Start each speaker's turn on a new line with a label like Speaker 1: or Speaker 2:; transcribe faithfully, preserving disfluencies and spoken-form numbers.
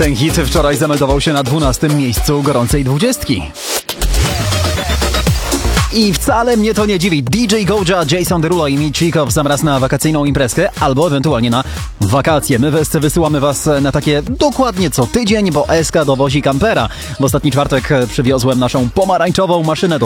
Speaker 1: Ten hit wczoraj zameldował się na dwunastym miejscu gorącej dwudziestki. I wcale mnie to nie dziwi. D J Goja, Jason Derulo i Michiko w sam raz na wakacyjną imprezkę albo ewentualnie na wakacje. My Westy wysyłamy was na takie dokładnie co tydzień, bo S K dowozi kampera. W ostatni czwartek przywiozłem naszą pomarańczową maszynę do